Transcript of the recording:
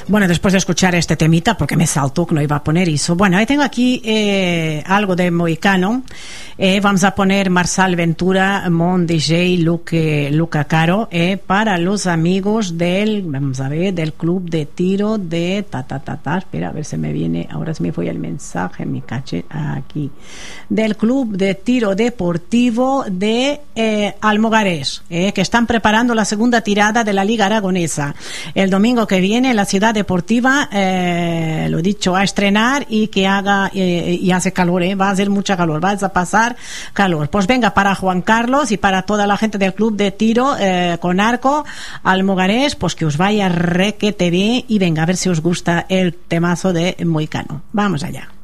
Bueno, después de escuchar este temita, porque me saltó que no iba a poner eso. Bueno, ahí tengo aquí algo de Mohicano. Vamos a poner Marçal Ventura, Mon DJ, Luca Caro, para los amigos vamos a ver, del club de tiro de espera, a ver si me viene, ahora se me fue el mensaje, mi caché, aquí, del club de tiro deportivo de Almogarés, que están preparando la segunda tirada de la Liga Aragonesa. El domingo que viene la ciudad deportiva, lo dicho, a estrenar y que haga, y hace calor, va a hacer mucha calor, vas a pasar calor. Pues venga, para Juan Carlos y para toda la gente del club de tiro con arco Almogarés, pues que os vaya requete bien y venga, a ver si os gusta el temazo de Mohicano. Vamos allá.